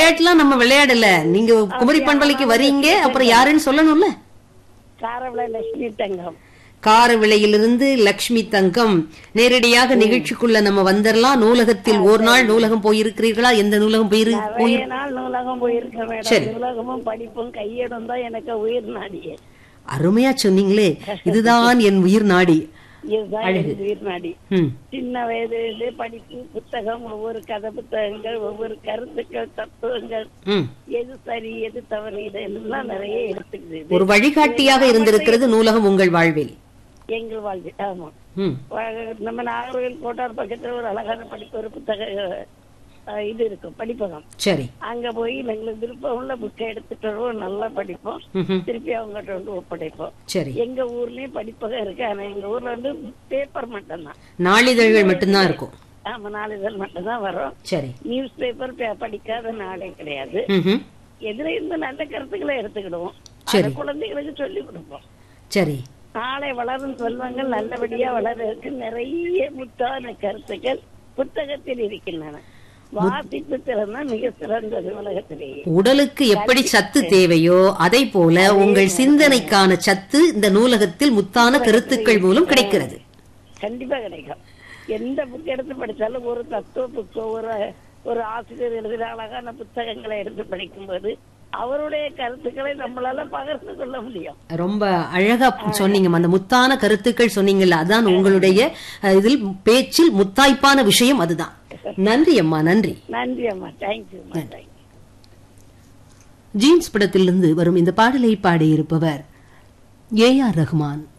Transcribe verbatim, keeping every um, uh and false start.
விளையாட்டுலாம் நம்ம விளையாடல. நீங்க குமரி பண்பலைக்கு வரீங்க, அப்புறம் யாருன்னு சொல்லணும்ல. காரவிளை லட்சுமி தங்கம். காரவிளையிலிருந்து லட்சுமி தங்கம். நேரடியாக நிகழ்ச்சிக்குள்ள நம்ம வந்துடலாம். நூலகத்தில் ஒரு நாள் நூலகம் போயிருக்கிறீர்களா? எந்த நூலகம் போயிரு நிறைய நாள் நூலகம் போயிருக்கேன் மேடம். நூலகமும் படிப்பும் கையிடம் தான் எனக்கு உயிர் நாடியே. அருமையா சொன்னீங்களே, இதுதான் என் உயிர் நாடி. இதுதான் என் உயிர் நாடி. சின்ன வயதிலே படிப்பு, புத்தகம், ஒவ்வொரு கதை புத்தகங்கள், ஒவ்வொரு கருத்துக்கள், தத்துவங்கள், எது சரி எது தவறு, இதெல்லாம் நிறைய எடுத்துக்குது. ஒரு வழிகாட்டியாக இருந்திருக்கிறது நூலகம் உங்கள் வாழ்வில். எங்கள் வாழ்வில். ஆமா, நம்ம நாகர்கோவில் கோட்டார் பக்கத்துல ஒரு அழகான படிப்பு ஒரு புத்தக இது இருக்கும், படிப்பகம். சரி, அங்க போய் எங்களுக்கு விருப்பம் உள்ள புக்கை எடுத்துட்டு வருவோம், நல்லா படிப்போம், திருப்பி அவங்ககிட்ட வந்து ஒப்படைப்போம். சரி, எங்க ஊர்லயும் படிப்பகம் இருக்கு. ஆனா எங்க ஊர்ல வந்து பேப்பர் மட்டும்தான், நாளிதழ்கள் மட்டும்தான் இருக்கும். ஆமா, நாளிதழ் மட்டும்தான் வரும். சரி, நியூஸ் பேப்பர் படிக்காத நாளே கிடையாது. எதுல இருந்து நல்ல கருத்துக்களை எடுத்துக்கிடுவோம், குழந்தைகளுக்கு சொல்லி கொடுப்போம். சரி, நாளை வளரும் செல்வங்கள் நல்லபடியா வளர்றதுக்கு நிறைய முத்தான கருத்துக்கள் புத்தகத்தில் இருக்கின்றன. வாசிப்பு திறன் மிக சிறந்தது உலகத்திலேயே. உடலுக்கு எப்படி சத்து தேவையோ அதை போல உங்கள் சிந்தனைக்கான சத்து இந்த நூலகத்தில் முத்தான கருத்துக்கள் மூலம் கிடைக்கிறது. கண்டிப்பா கிடைக்கும். எந்த புக் எடுத்து படிச்சாலும் ஒரு தத்துவ புக்கோ, ஒரு ஒரு ஆசிரியர் எழுதுகிற அழகான புத்தகங்களை எடுத்து படிக்கும்போது அவருடைய கருத்துக்களை நம்மளால பகிர்ந்து கொள்ள முடியும். ரொம்ப அழகா சொன்னீங்க, அந்த முத்தான கருத்துக்கள் சொன்னீங்கல்ல, அதான் உங்களுடைய இதில் பேச்சில் முத்தாய்ப்பான விஷயம் அதுதான். நன்றி அம்மா. நன்றி நன்றி அம்மா. தேங்க்யூ. ஜீன்ஸ் படத்திலிருந்து வரும் இந்த பாடலை பாடியிருப்பவர் ஏ ஆர் ரஹ்மான்.